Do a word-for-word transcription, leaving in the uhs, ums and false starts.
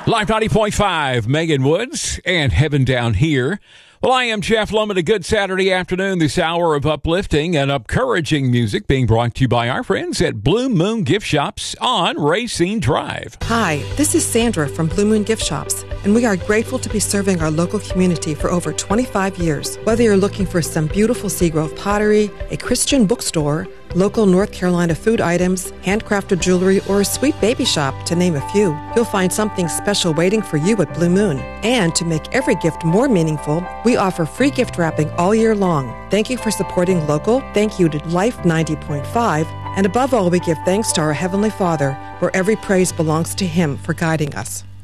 Live ninety point five, Megan Woods and Heaven Down Here. Well, I am Jeff Loman. A good Saturday afternoon, this hour of uplifting and encouraging music being brought to you by our friends at Blue Moon Gift Shops on Racine Drive. Hi, this is Sandra from Blue Moon Gift Shops, and we are grateful to be serving our local community for over twenty-five years. Whether you're looking for some beautiful Seagrove pottery, a Christian bookstore, local North Carolina food items, handcrafted jewelry, or a sweet baby shop, to name a few, you'll find something special waiting for you at Blue Moon. And to make every gift more meaningful, we offer free gift wrapping all year long. Thank you for supporting local. Thank you to Life ninety point five. And above all, we give thanks to our Heavenly Father, where every praise belongs to Him for guiding us.